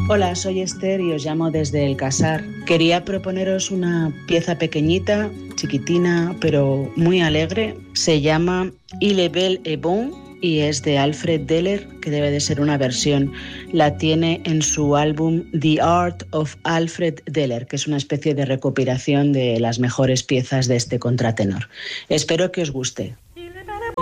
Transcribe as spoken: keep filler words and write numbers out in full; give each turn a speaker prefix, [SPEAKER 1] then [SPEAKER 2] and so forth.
[SPEAKER 1] Hola, soy Esther y os llamo desde El Casar. Quería proponeros una pieza pequeñita, chiquitina, pero muy alegre. Se llama Il est bel et bon y es de Alfred Deller, que debe de ser una versión. La tiene en su álbum The Art of Alfred Deller, que es una especie de recopilación de las mejores piezas de este contratenor. Espero que os guste.